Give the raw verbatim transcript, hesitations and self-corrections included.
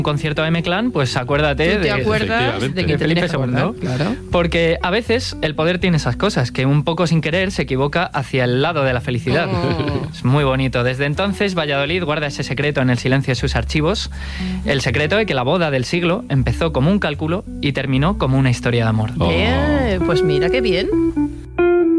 un concierto de M-Clan, pues acuérdate ¿Tú te de, acuerdas de, de Felipe segundo. Claro. Porque a veces el poder tiene esas cosas, que un poco sin querer se equivoca hacia el lado de la felicidad. Oh. Es muy bonito. Desde entonces, Valladolid guarda ese secreto en el silencio de sus archivos. El secreto de que la boda del siglo empezó como un cálculo y terminó como una historia de amor. Oh. Eh, pues mira qué bien.